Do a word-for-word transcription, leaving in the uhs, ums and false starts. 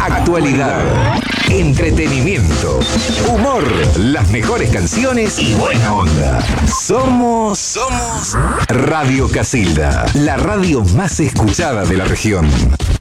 Actualidad, entretenimiento, humor, las mejores canciones y buena onda. Somos, somos Radio Casilda, la radio más escuchada de la región.